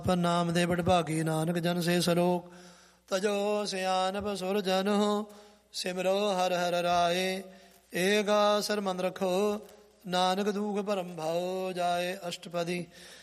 ਨਾਮ ਦੇ ਵਡਭਾਗੀ ਨਾਨਕ ਜਨ ਸੇ ਸਲੋਕ ਤਜੋ ਸਿਆਨਪ ਸੁਰ ਜਨ ਸਿਮਰੋ ਹਰ ਹਰ ਰਾਏ ਏਗਾ ਸਰ ਮਨ ਰਖੋ ਨਾਨਕ ਦੂਖ ਭਰਮ ਭਾਓ ਜਾਏ ਅਸ਼ਟਪਦੀ।